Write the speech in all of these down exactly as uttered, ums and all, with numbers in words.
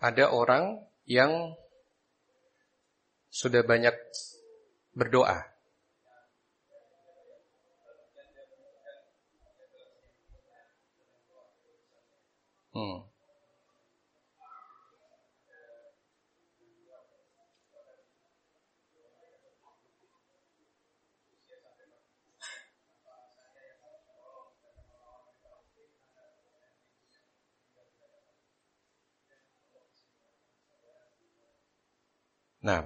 ada orang yang sudah banyak berdoa. Hmm. Nah,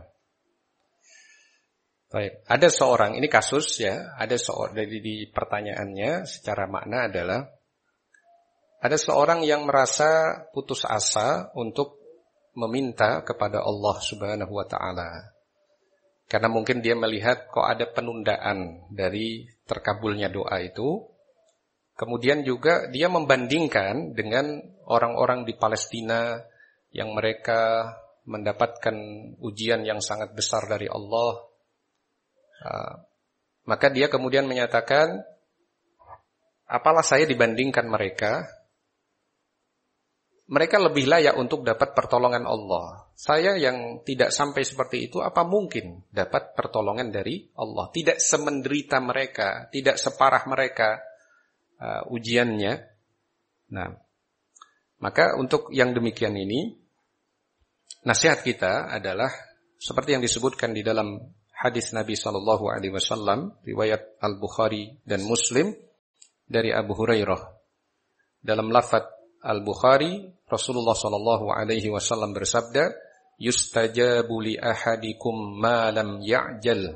baik. Ada seorang, ini kasus ya, ada seorang dari di pertanyaannya secara makna adalah ada seorang yang merasa putus asa untuk meminta kepada Allah Subhanahu wa taala. Karena mungkin dia melihat kok ada penundaan dari terkabulnya doa itu. Kemudian juga dia membandingkan dengan orang-orang di Palestina yang mereka mendapatkan ujian yang sangat besar dari Allah. Uh, maka dia kemudian menyatakan, apalah saya dibandingkan mereka? Mereka lebih layak untuk dapat pertolongan Allah. Saya yang tidak sampai seperti itu, apa mungkin dapat pertolongan dari Allah? Tidak semenderita mereka, tidak separah mereka uh, ujiannya. Nah, maka untuk yang demikian ini, nasihat kita adalah seperti yang disebutkan di dalam hadis Nabi sallallahu alaihi wasallam, riwayat Al-Bukhari dan Muslim dari Abu Hurairah. Dalam lafaz Al-Bukhari, Rasulullah sallallahu alaihi wasallam bersabda, "Yustajabu li ahadikum ma lam ya'jal."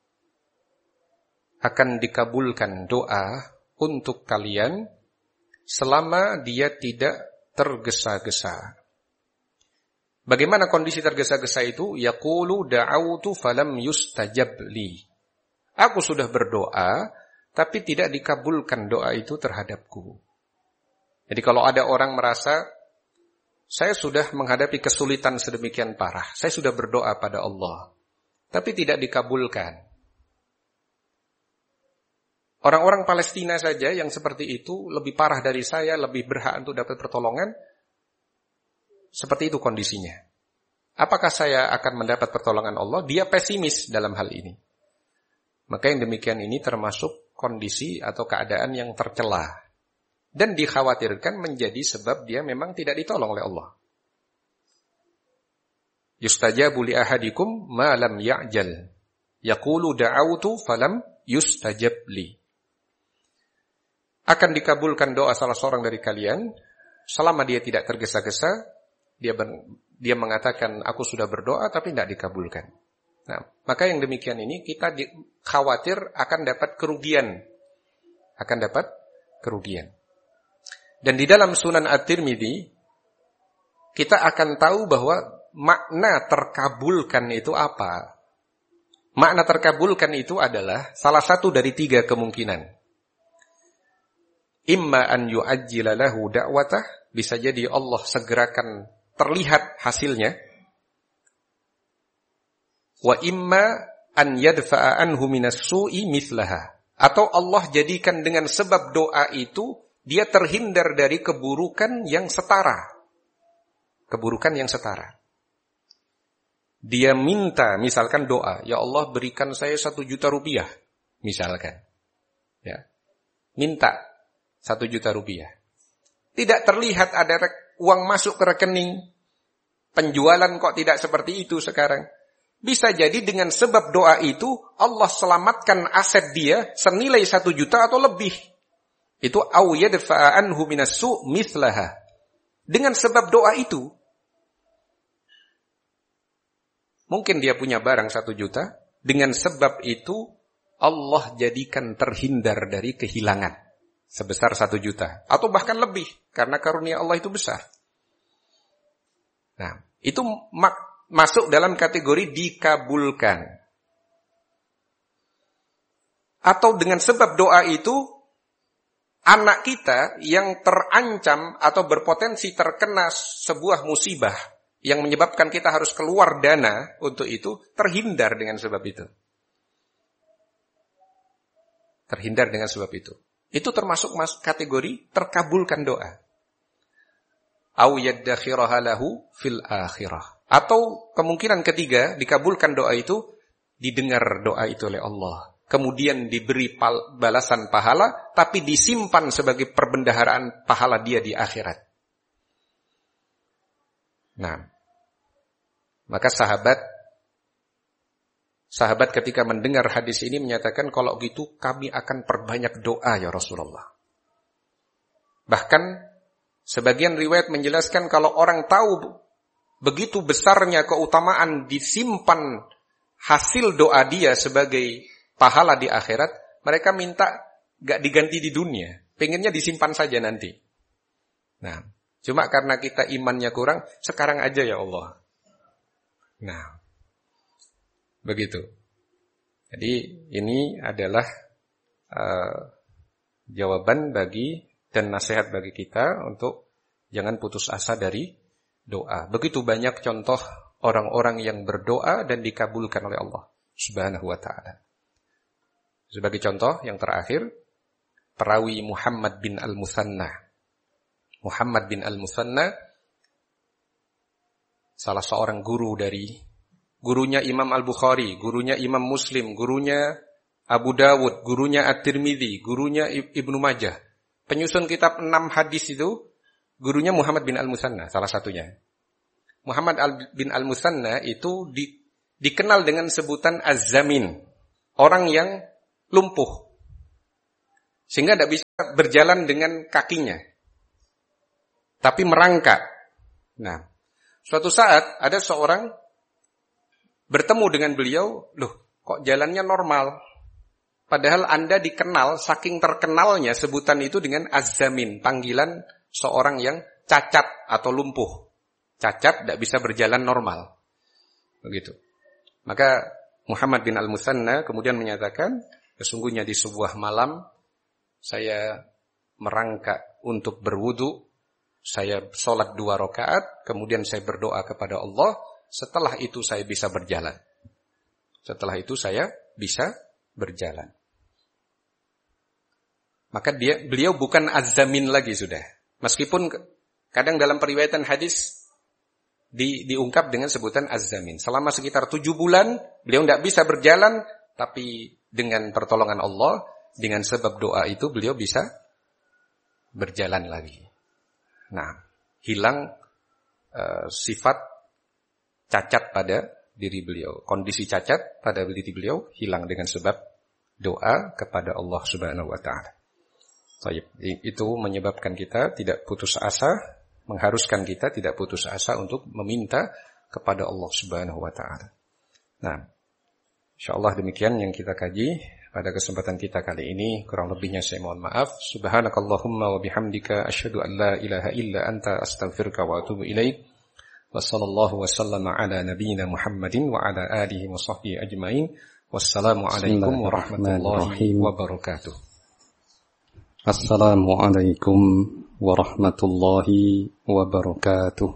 Akan dikabulkan doa untuk kalian selama dia tidak tergesa-gesa. Bagaimana kondisi tergesa-gesa itu? Yaqulu da'autu falam yustajab li. Aku sudah berdoa, tapi tidak dikabulkan doa itu terhadapku. Jadi kalau ada orang merasa, saya sudah menghadapi kesulitan sedemikian parah, saya sudah berdoa pada Allah, tapi tidak dikabulkan. Orang-orang Palestina saja yang seperti itu, lebih parah dari saya, lebih berhak untuk dapat pertolongan, seperti itu kondisinya. Apakah saya akan mendapat pertolongan Allah? Dia pesimis dalam hal ini. Maka yang demikian ini termasuk kondisi atau keadaan yang tercela. Dan dikhawatirkan menjadi sebab dia memang tidak ditolong oleh Allah. Yustajabu li ahadikum ma lam ya'jal. Yaqulu da'autu falam yustajab li. Akan dikabulkan doa salah seorang dari kalian selama dia tidak tergesa-gesa. Dia ber, dia mengatakan aku sudah berdoa tapi tidak dikabulkan. Nah, maka yang demikian ini kita di, khawatir akan dapat kerugian. Akan dapat kerugian. Dan di dalam Sunan At-Tirmidzi kita akan tahu bahwa makna terkabulkan itu apa. Makna terkabulkan itu adalah salah satu dari tiga kemungkinan. Imma an yu'ajjila lahu da'watah, bisa jadi Allah segerakan terlihat hasilnya. Wa imma an yadfa'a anhu minas su'i mithlaha. Atau Allah jadikan dengan sebab doa itu dia terhindar dari keburukan yang setara. Keburukan yang setara. Dia minta misalkan doa, ya Allah berikan saya satu juta rupiah. Misalkan. Ya. Minta satu juta rupiah. Tidak terlihat ada uang masuk ke rekening. Penjualan kok tidak seperti itu sekarang. Bisa jadi dengan sebab doa itu Allah selamatkan aset dia senilai satu juta atau lebih. Itu au yadfa'a anhu minas su' mithlaha. Dengan sebab doa itu mungkin dia punya barang satu juta. Dengan sebab itu Allah jadikan terhindar dari kehilangan sebesar satu juta. Atau bahkan lebih. Karena karunia Allah itu besar. Nah, itu mak- masuk dalam kategori dikabulkan. Atau dengan sebab doa itu, anak kita yang terancam atau berpotensi terkena sebuah musibah yang menyebabkan kita harus keluar dana untuk itu, terhindar dengan sebab itu. Terhindar dengan sebab itu. Itu termasuk mas- kategori terkabulkan doa. au yaddakhiraha lahu fil akhirah. Atau kemungkinan ketiga, dikabulkan doa itu, didengar doa itu oleh Allah. Kemudian diberi pal- balasan pahala, tapi disimpan sebagai perbendaharaan pahala dia di akhirat. Nah, maka sahabat sahabat ketika mendengar hadis ini menyatakan, kalau gitu kami akan perbanyak doa ya Rasulullah. Bahkan sebagian riwayat menjelaskan kalau orang tahu begitu besarnya keutamaan disimpan hasil doa dia sebagai pahala di akhirat, mereka minta gak diganti di dunia, pengennya disimpan saja nanti. Nah, cuma karena kita imannya kurang, sekarang aja ya Allah. Nah, begitu. Jadi ini adalah uh, jawaban bagi dan nasihat bagi kita untuk jangan putus asa dari doa. Begitu banyak contoh orang-orang yang berdoa dan dikabulkan oleh Allah Subhanahu wa ta'ala. Sebagai contoh yang terakhir, perawi Muhammad bin Al-Muthanna. Muhammad bin Al-Muthanna salah seorang guru dari gurunya Imam Al-Bukhari, gurunya Imam Muslim, gurunya Abu Dawud, gurunya At-Tirmidzi, gurunya Ibnu Majah. Penyusun kitab enam hadis itu gurunya Muhammad bin Al-Muthanna, salah satunya. Muhammad bin Al-Muthanna itu di, dikenal dengan sebutan Az-Zamin, orang yang lumpuh, sehingga tidak bisa berjalan dengan kakinya, tapi merangkak. Nah, suatu saat ada seorang bertemu dengan beliau, loh kok jalannya normal? Padahal Anda dikenal, saking terkenalnya sebutan itu dengan Az-Zamin, panggilan seorang yang cacat atau lumpuh. Cacat, tidak bisa berjalan normal. Begitu. Maka Muhammad bin Al-Muthanna kemudian menyatakan, sesungguhnya di sebuah malam saya merangkak untuk berwudu, saya sholat dua rakaat, kemudian saya berdoa kepada Allah, setelah itu saya bisa berjalan. Setelah itu saya bisa berjalan. Maka dia beliau bukan Az-Zamin lagi sudah. Meskipun kadang dalam periwayatan hadis di, diungkap dengan sebutan Az-Zamin. Selama sekitar tujuh bulan beliau tidak bisa berjalan, tapi dengan pertolongan Allah, dengan sebab doa itu beliau bisa berjalan lagi. Nah, hilang uh, sifat cacat pada diri beliau. Kondisi cacat pada diri beliau hilang dengan sebab doa kepada Allah Subhanahu wa ta'ala. Itu menyebabkan kita tidak putus asa, mengharuskan kita tidak putus asa untuk meminta kepada Allah Subhanahu wa ta'ala. Nah, insyaallah demikian yang kita kaji pada kesempatan kita kali ini. Kurang lebihnya saya mohon maaf. Subhanakallahumma wa bihamdika asyhadu an la ilaha illa anta astaghfiruka wa atubu ilaik. Wa sallallahu wa sallama ala nabiyyina Muhammadin wa ala alihi wa sahbihi ajmain. Wassalamu alaikum warahmatullahi wabarakatuh. Assalamualaikum warahmatullahi wabarakatuh.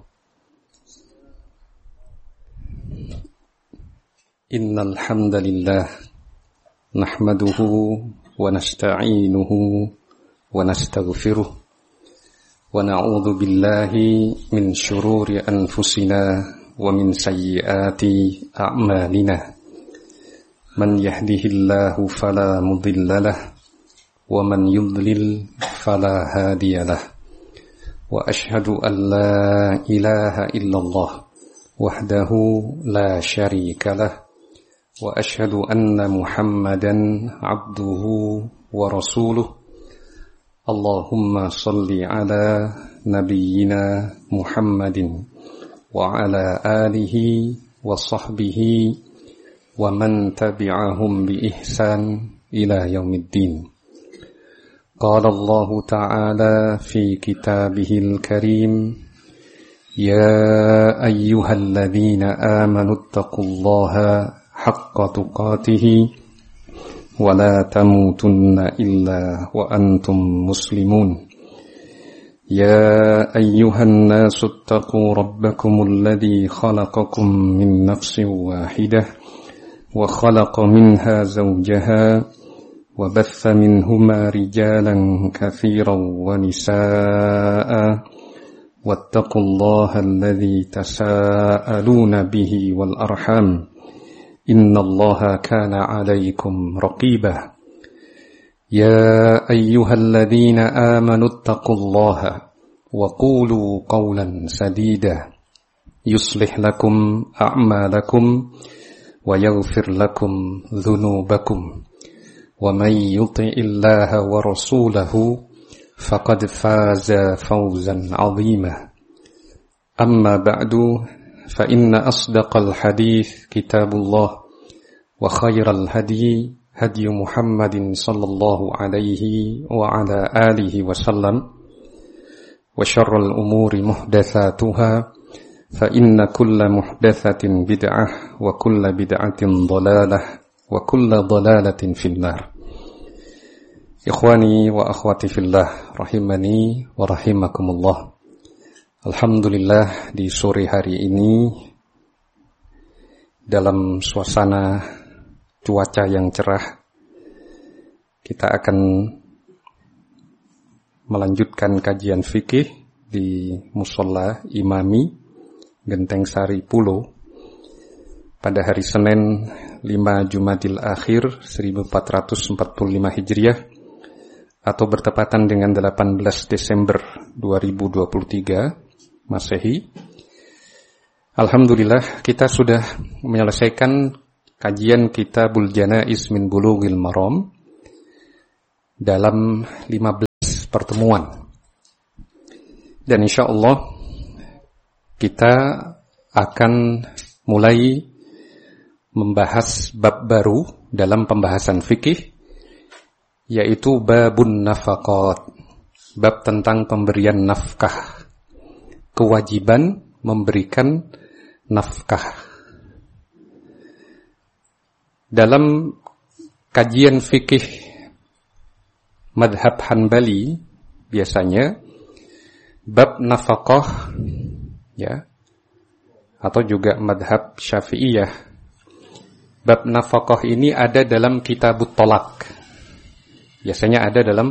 Innal hamdalillah nahmaduhu wa nasta'inuhu wa nastaghfiruh wa na'udzu billahi min shururi anfusina wa min sayyiati a'malina. Man yahdihillahu fala mudhillalah wa man yudlil fala hadiyalah. Wa ashhadu an la ilaha illallah wahdahu la syarika lah. Wa ashhadu anna Muhammadan abduhu wa rasuluh. Allahumma salli ala nabiyyina Muhammadin wa ala alihi wa sahbihi wa man tabi'ahum bi ihsan ila yaumiddin. قال الله تعالى في كتابه الكريم يا أيها الذين آمنوا اتقوا الله حق تقاته ولا تموتن إلا وأنتم مسلمون يا أيها الناس اتقوا ربكم الذي خلقكم من نفس واحدة وخلق منها زوجها وبث منهما رجالا كثيرا ونساء واتقوا الله الذي تساءلون به والأرحام إن الله كان عليكم رقيبا يا أيها الذين آمنوا اتقوا الله وقولوا قولا سديدا يصلح لكم أعمالكم ويغفر لكم ذنوبكم ومن يطع الله ورسوله فقد فاز فوزا عظيما أما بعد فإن أصدق الحديث كتاب الله وخير الهدي هدي محمد صلى الله عليه وعلى آله وسلم وشر الأمور محدثاتها فإن كل محدثة بدعة وكل بدعة ضلالة وكل ضلالة في النار. Ikhwani wa akhwati fillah, rahimani wa rahimakumullah. Alhamdulillah, di sore hari ini dalam suasana cuaca yang cerah, kita akan melanjutkan kajian fikih di Musholla Imami Genteng Sari Pulo pada hari Senin lima Jumadil Akhir seribu empat ratus empat puluh lima Hijriah atau bertepatan dengan delapan belas Desember dua ribu dua puluh tiga Masehi. Alhamdulillah, kita sudah menyelesaikan kajian Kitabul Janaiz min Bulughil Maram dalam lima belas pertemuan. Dan insyaallah kita akan mulai membahas bab baru dalam pembahasan fikih, yaitu babun nafaqat, bab tentang pemberian nafkah, kewajiban memberikan nafkah. Dalam kajian fikih madhab Hanbali biasanya bab nafaqah, ya, atau juga madhab Syafi'iyah, bab nafaqah ini ada dalam kitabut tolak. Biasanya ada dalam